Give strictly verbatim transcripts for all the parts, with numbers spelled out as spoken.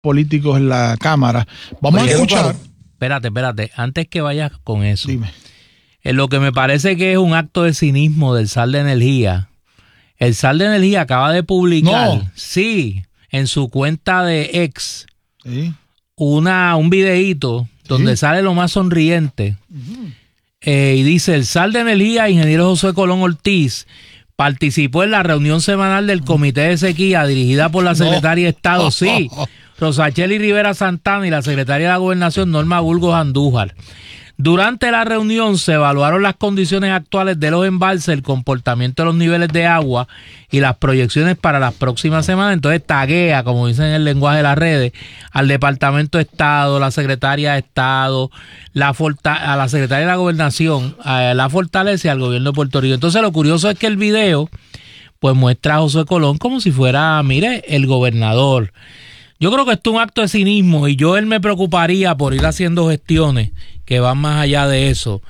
políticos en la Cámara. Vamos Oye, a escuchar. Espérate, espérate. Antes que vayas con eso. Dime. En lo que me parece que es un acto de cinismo del S A L de Energía. El S A L de Energía acaba de publicar, no. sí, en su cuenta de X, ¿Sí? una un videíto ¿Sí? donde sale lo más sonriente. Uh-huh. Eh, y dice, el S A L de Energía, ingeniero José Colón Ortiz, participó en la reunión semanal del Comité de Sequía dirigida por la Secretaria no. de Estado, sí, Rosacheli Rivera Santana y la Secretaria de la Gobernación, Norma Burgos Andújar. Durante la reunión se evaluaron las condiciones actuales de los embalses, el comportamiento de los niveles de agua y las proyecciones para las próximas semanas. Entonces taguea, como dicen en el lenguaje de las redes, al Departamento de Estado, la Secretaria de Estado, la forta- a la Secretaria de la Gobernación, a la Fortaleza y al Gobierno de Puerto Rico. Entonces lo curioso es que el video pues muestra a José Colón como si fuera, mire, el gobernador. Yo creo que esto es un acto de cinismo y yo él me preocuparía por ir haciendo gestiones que van más allá de eso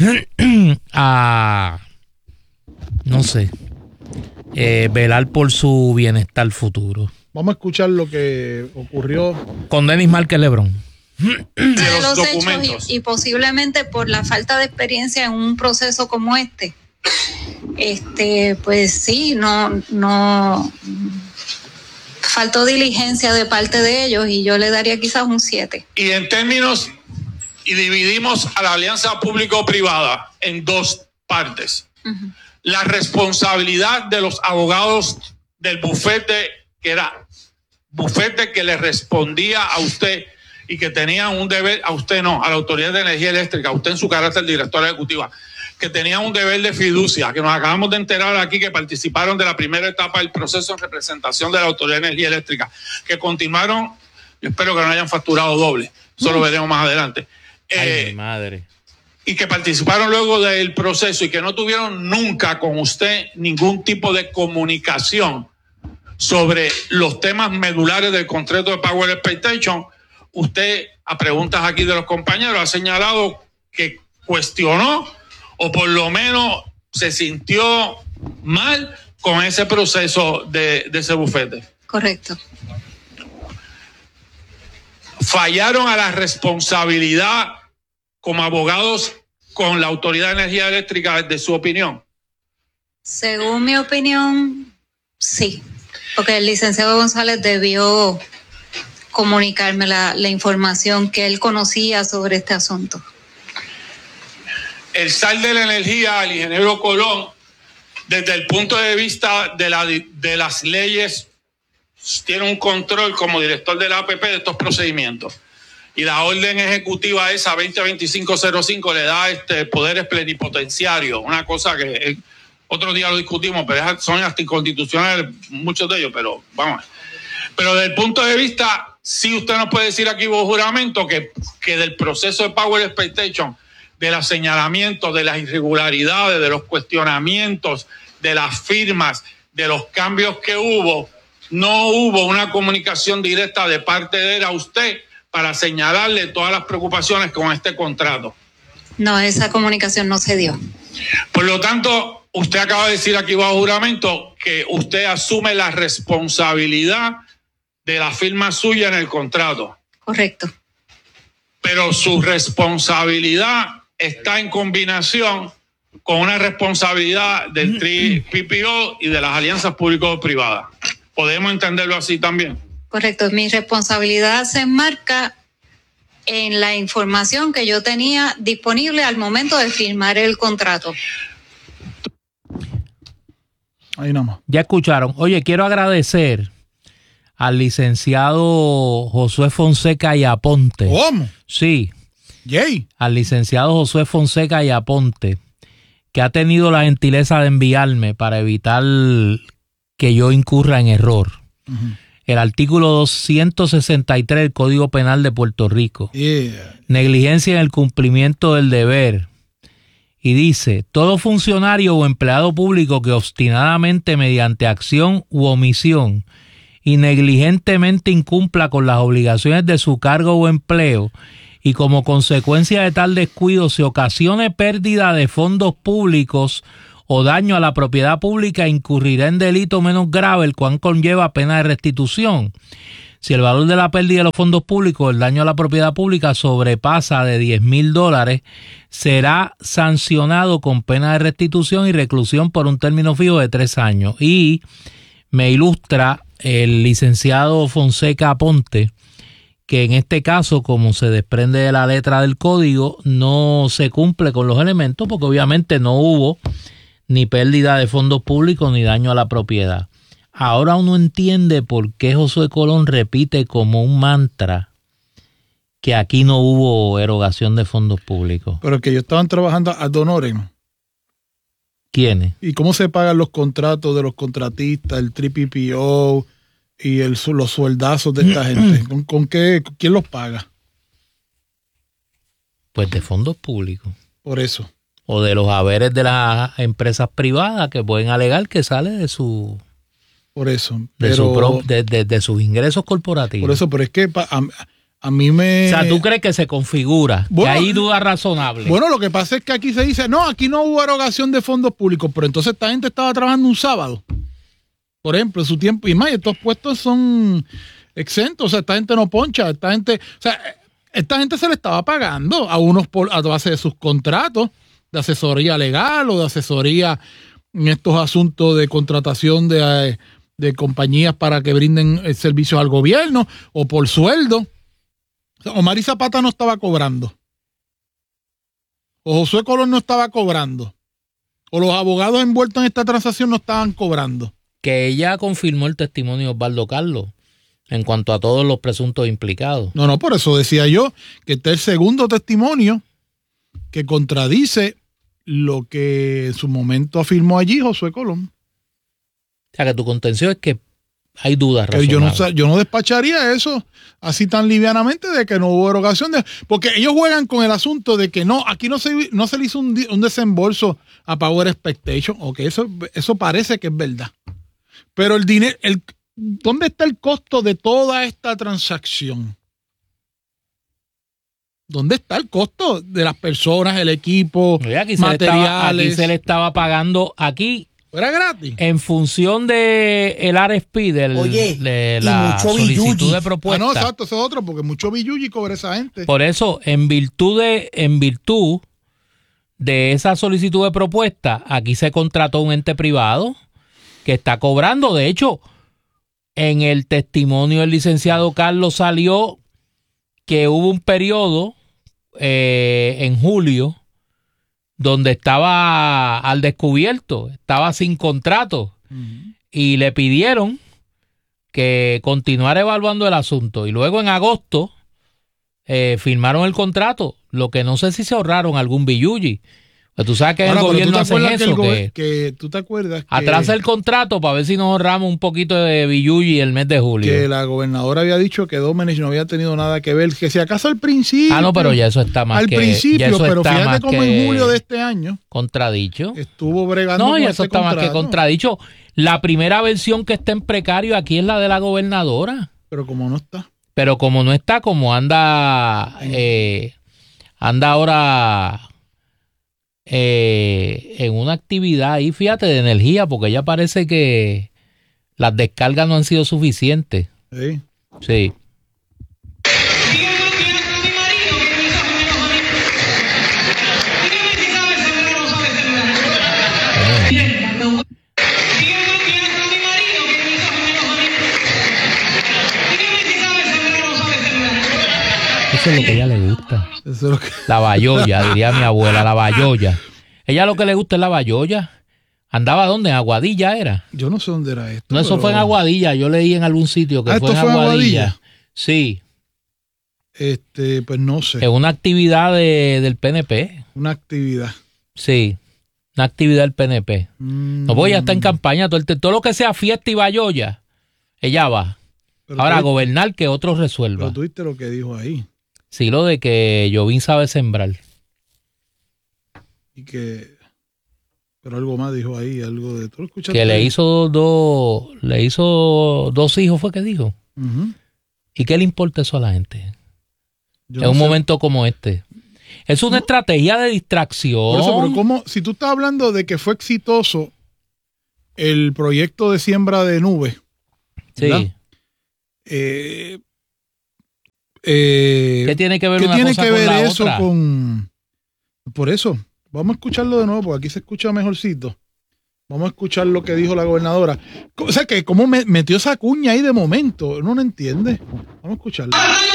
a, no sé, eh, velar por su bienestar futuro. Vamos a escuchar lo que ocurrió con Denis Márquez Lebrón. De los hechos y, y posiblemente por la falta de experiencia en un proceso como este, este, pues sí, no, no... faltó diligencia de parte de ellos y yo le daría quizás un siete. Y en términos, y dividimos a la alianza público-privada en dos partes. Uh-huh. La responsabilidad de los abogados del bufete, que era bufete que le respondía a usted y que tenía un deber, a usted no, a la Autoridad de Energía Eléctrica, a usted en su carácter directora ejecutiva, que tenía un deber de fiducia, que nos acabamos de enterar aquí que participaron de la primera etapa del proceso en representación de la Autoridad de Energía Eléctrica, que continuaron, yo espero que no hayan facturado doble, eso lo veremos más adelante. Ay, eh, mi madre. Y que participaron luego del proceso y que no tuvieron nunca con usted ningún tipo de comunicación sobre los temas medulares del contrato de Power Expectation. Usted, a preguntas aquí de los compañeros, ha señalado que cuestionó o por lo menos se sintió mal con ese proceso de, de ese bufete. Correcto. Fallaron a la responsabilidad como abogados con la Autoridad de Energía Eléctrica, de su opinión. Según mi opinión, sí, porque el licenciado González debió comunicarme la, la información que él conocía sobre este asunto. El S A L de la Energía, el ingeniero Colón, desde el punto de vista de, la, de las leyes, tiene un control como director de la A P P de estos procedimientos. Y la orden ejecutiva esa veinte veinticinco cero cinco le da este poderes plenipotenciarios, una cosa que eh, otro día lo discutimos, pero son hasta inconstitucionales muchos de ellos, pero vamos. Pero desde el punto de vista, sí usted nos puede decir aquí bajo juramento que, que del proceso de Power Expectation, de los señalamientos, de las irregularidades, de los cuestionamientos, de las firmas, de los cambios que hubo, no hubo una comunicación directa de parte de él a usted para señalarle todas las preocupaciones con este contrato. No, esa comunicación no se dio. Por lo tanto, usted acaba de decir aquí bajo juramento que usted asume la responsabilidad de la firma suya en el contrato. Correcto. Pero su responsabilidad está en combinación con una responsabilidad del P P O y de las alianzas público-privadas. ¿Podemos entenderlo así también? Correcto. Mi responsabilidad se enmarca en la información que yo tenía disponible al momento de firmar el contrato. Ahí nomás. Ya escucharon. Oye, quiero agradecer al licenciado Josué Fonseca y Aponte. ¿Cómo? Sí. Yay. Al licenciado Josué Fonseca y Aponte, que ha tenido la gentileza de enviarme para evitar que yo incurra en error. Uh-huh. El artículo doscientos sesenta y tres del Código Penal de Puerto Rico. Yeah. Negligencia en el cumplimiento del deber. Y dice, todo funcionario o empleado público que obstinadamente mediante acción u omisión y negligentemente incumpla con las obligaciones de su cargo o empleo y como consecuencia de tal descuido se ocasione pérdida de fondos públicos o daño a la propiedad pública, incurrirá en delito menos grave, el cual conlleva pena de restitución. Si el valor de la pérdida de los fondos públicos, el daño a la propiedad pública sobrepasa de diez mil dólares, será sancionado con pena de restitución y reclusión por un término fijo de tres años. Y me ilustra el licenciado Fonseca Aponte que en este caso, como se desprende de la letra del código, no se cumple con los elementos porque obviamente no hubo ni pérdida de fondos públicos ni daño a la propiedad. Ahora uno entiende por qué Josué Colón repite como un mantra que aquí no hubo erogación de fondos públicos. Pero que ellos estaban trabajando ad honorem. ¿Quiénes? ¿Y cómo se pagan los contratos de los contratistas, el triple P O y el, los sueldazos de esta gente? ¿Con, con qué? ¿Quién los paga? Pues de fondos públicos. Por eso. O de los haberes de las empresas privadas que pueden alegar que sale de su... Por eso. De, pero, su pro, de, de, de sus ingresos corporativos. Por eso, pero es que a, a mí me... O sea, ¿tú crees que se configura? Bueno, que hay dudas razonables. Bueno, lo que pasa es que aquí se dice, no, aquí no hubo erogación de fondos públicos, pero entonces esta gente estaba trabajando un sábado. Por ejemplo, en su tiempo. Y más, estos puestos son exentos. O sea, esta gente no poncha. Esta gente... O sea, esta gente se le estaba pagando a unos por, a base de sus contratos de asesoría legal o de asesoría en estos asuntos de contratación de... de compañías para que brinden servicios al gobierno o por sueldo. O sea, Omar y Zapata no estaba cobrando. O Josué Colón no estaba cobrando. O los abogados envueltos en esta transacción no estaban cobrando. Que ella confirmó el testimonio de Osvaldo Carlos en cuanto a todos los presuntos implicados. No, no, por eso decía yo que este es el segundo testimonio que contradice lo que en su momento afirmó allí Josué Colón. O sea, que tu contención es que hay dudas razonables. Yo no, yo no despacharía eso así tan livianamente de que no hubo erogación. De, porque ellos juegan con el asunto de que no, aquí no se, no se le hizo un, un desembolso a Power Expectation. Ok, eso, eso parece que es verdad. Pero el dinero, el, ¿dónde está el costo de toda esta transacción? ¿Dónde está el costo de las personas, el equipo, Oye, aquí materiales? Se le estaba, aquí se le estaba pagando aquí. Era gratis. En función de el R F P, del, Oye, de la solicitud billuyi. de propuesta. Ah, no, exacto, eso es otro, porque mucho billuyi cobra esa gente. Por eso, en virtud de, en virtud de esa solicitud de propuesta, aquí se contrató un ente privado que está cobrando. De hecho, en el testimonio del licenciado Carlos salió que hubo un periodo eh, en julio donde estaba al descubierto, estaba sin contrato, uh-huh. y le pidieron que continuara evaluando el asunto. Y luego en agosto eh, firmaron el contrato, lo que no sé si se ahorraron algún billuyi. Pues tú sabes que Ahora, el gobierno hace eso, que, que, que tú te acuerdas que atrasa el contrato para ver si nos ahorramos un poquito de billuyi el mes de julio. Que la gobernadora había dicho que Domenech no había tenido nada que ver, que si acaso al principio. Ah, no, pero ya eso está más al que... Al principio, pero fíjate como en julio de este año. Contradicho. Estuvo bregando No, con y eso este está contrato. más que contradicho. La primera versión que está en precario aquí es la de la gobernadora. Pero como no está. Pero como no está, como anda... Eh, anda ahora... Eh, en una actividad ahí, fíjate, de energía, porque ya parece que las descargas no han sido suficientes. Sí. Sí. Eso es lo que a ella le gusta. Eso es lo que... La bayolla, diría mi abuela, la bayolla. Ella lo que le gusta es la bayolla. ¿Andaba dónde? ¿En Aguadilla era? Yo no sé dónde era esto. No, eso pero... fue en Aguadilla. Yo leí en algún sitio que ah, fue, ¿esto en, fue en Aguadilla? Aguadilla? Sí. Este, pues no sé. Es una actividad de, del P N P. Una actividad. Sí, una actividad del P N P. Mm. No voy a estar en campaña. Todo, el, todo lo que sea fiesta y bayolla, ella va. Pero ahora, a gobernar que otros resuelvan. Pero tú viste lo que dijo ahí. Sí, lo de que Jovín sabe sembrar. Y que... Pero algo más dijo ahí, algo de... ¿Tú lo escuchaste? Que le hizo dos... Le hizo dos hijos, fue que dijo. Uh-huh. ¿Y qué le importa eso a la gente? Yo en no un sé. momento como este. Es una no. estrategia de distracción. Por eso, pero ¿cómo? Si tú estás hablando de que fue exitoso el proyecto de siembra de nubes, sí, Eh, eh, ¿Qué tiene que ver, ¿qué una tiene cosa que con ver la eso otra? con...? Por eso, vamos a escucharlo de nuevo, porque aquí se escucha mejorcito. Vamos a escuchar lo que dijo la gobernadora. O sea, que cómo me metió esa cuña ahí de momento. Uno no entiende. Vamos a escucharlo.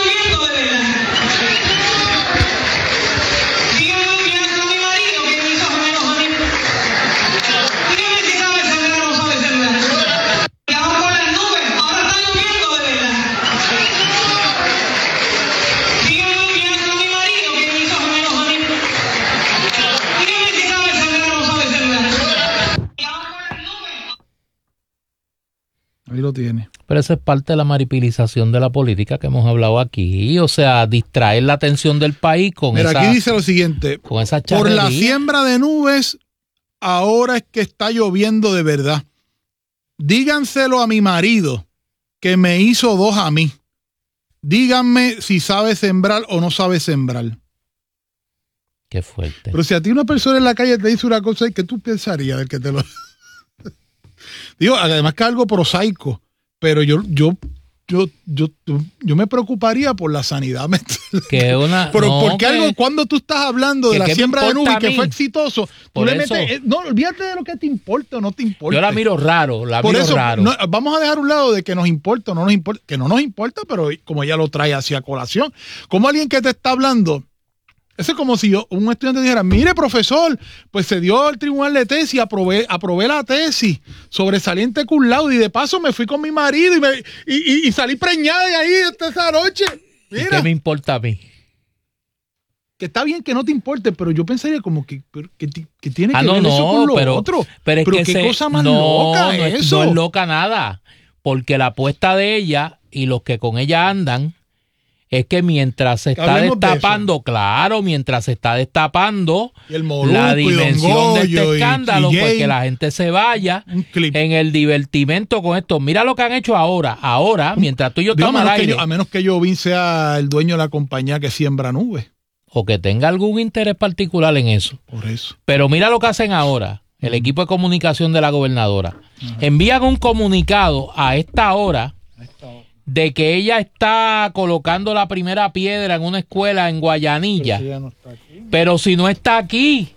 Ahí lo tiene. Pero eso es parte de la maripilización de la política que hemos hablado aquí. O sea, distraer la atención del país con Mira, esa... aquí dice lo siguiente. Con esa por la charrería. siembra de nubes, ahora es que está lloviendo de verdad. Díganselo a mi marido, que me hizo dos a mí. Díganme si sabe sembrar o no sabe sembrar. Qué fuerte. Pero si a ti una persona en la calle te dice una cosa, ¿qué tú pensarías del que te lo... Digo, además que es algo prosaico, pero yo, yo, yo, yo, yo me preocuparía por la sanidad mental. Que una, pero no, porque que, algo, cuando tú estás hablando de la siembra de nubes que fue exitoso, tú por le eso, metes, no, olvídate de lo que te importa o no te importa. Yo la miro raro, la por miro eso, raro. No, vamos a dejar un lado de que nos importa o no nos importa, que no nos importa, pero como ella lo trae hacia colación, como alguien que te está hablando. Eso es como si yo, un estudiante dijera, mire, profesor, pues se dio al tribunal de tesis, aprobé, aprobé la tesis, sobresaliente cum laude, y de paso me fui con mi marido y, me, y, y, y salí preñada de ahí esta noche. Mira, ¿Qué me importa a mí? Que está bien que no te importe, pero yo pensaría como que, que, que tiene que ah, no, ver no, eso con lo pero, otro. Pero es pero que qué se, cosa más no, loca no es es, eso. no es loca nada, porque la apuesta de ella y los que con ella andan es que mientras se está destapando, claro, mientras se está destapando la dimensión de este escándalo, pues que la gente se vaya en el divertimento con esto. Mira lo que han hecho ahora. Ahora, mientras tú y yo estamos al aire. Yo, a menos que Jovín sea el dueño de la compañía que siembra nubes. O que tenga algún interés particular en eso. Por eso. Pero mira lo que hacen ahora, el equipo de comunicación de la gobernadora. Ajá. Envían un comunicado a esta hora de que ella está colocando la primera piedra en una escuela en Guayanilla. Pero, si no está aquí. Pero si no está aquí.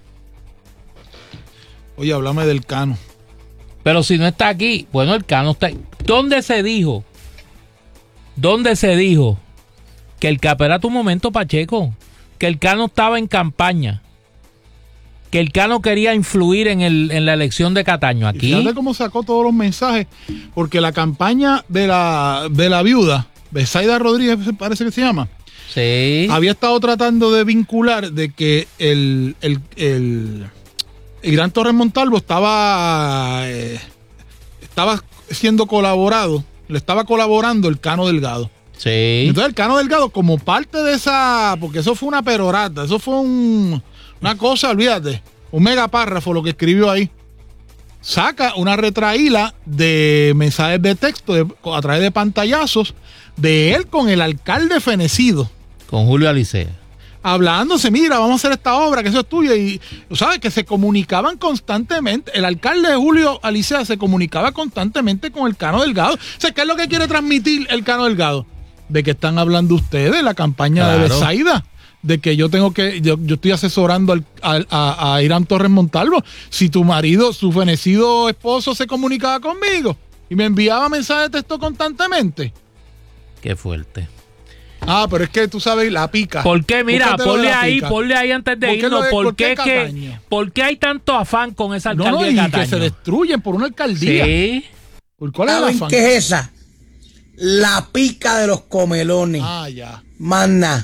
Oye, háblame del Cano. Pero si no está aquí. Bueno, el Cano está... ¿Dónde se dijo? ¿Dónde se dijo? Que el Espera tu momento, Pacheco. Que el Cano estaba en campaña. Que el Cano quería influir en, el, en la elección de Cataño. Aquí. Y fíjate cómo sacó todos los mensajes, porque la campaña de la, de la viuda, Besaida Rodríguez, parece que se llama, sí, había estado tratando de vincular de que el, el, el, el Gran Torres Montalvo estaba, eh, estaba siendo colaborado, le estaba colaborando el Cano Delgado. Sí. Entonces el Cano Delgado, como parte de esa, porque eso fue una perorata, eso fue un... Una cosa, olvídate, un mega párrafo lo que escribió ahí. Saca una retraíla de mensajes de texto de, a través de pantallazos de él con el alcalde fenecido. Con Julio Alicea. Hablándose, mira, vamos a hacer esta obra, que eso es tuyo. Y, ¿sabes? Que se comunicaban constantemente. El alcalde de Julio Alicea se comunicaba constantemente con el Cano Delgado. O sea, ¿qué es lo que quiere transmitir el Cano Delgado? De que están hablando ustedes, la campaña claro. de Besaida. De que yo tengo que, yo, yo estoy asesorando al, al, a, a Irán Torres Montalvo. Si tu marido, su fenecido esposo se comunicaba conmigo y me enviaba mensajes de texto constantemente. Qué fuerte. Ah, pero es que tú sabes la pica. ¿Por qué? Mira, ponle ahí, ponle ahí antes de irnos. ¿Por, ¿Por, qué, que, ¿Por qué hay tanto afán con esa alcaldía no, no, y de Cataño? Que se destruyen por una alcaldía. Sí. ¿Por cuál es el afán? ¿Qué es esa? La pica de los comelones. Ah, ya. Manda.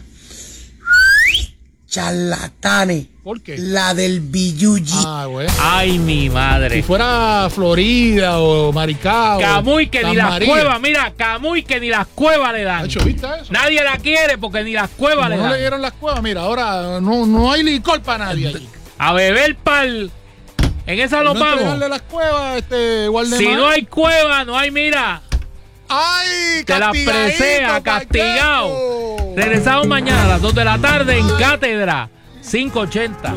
Charlatanes. ¿Por qué? La del billuyi. Ah, güey. Ay, mi madre. Si fuera Florida o Maricao. Camuy que ni las cuevas, mira, Camuy que ni las cuevas le dan. Hecho, ¿viste eso? Nadie la quiere porque ni las cuevas Como le no dan. No le dieron las cuevas, mira, ahora no, no hay licor para nadie allí. A beber pal. En esa nos no vamos. las cuevas, este, si no hay cueva, no hay, mira. ¡Ay! Te la presea, castigado. Regresamos mañana a las dos de la tarde en Cátedra cinco ochenta.